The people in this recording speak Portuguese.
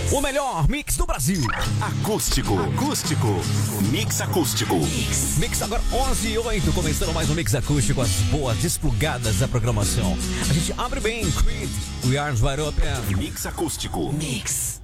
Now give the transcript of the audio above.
O melhor mix do Brasil. Acústico. Mix acústico. Mix agora 11h08, começando mais um Mix acústico, as boas desplugadas da programação. A gente abre bem, Creed, We Are Wide Open. Mix acústico. Mix.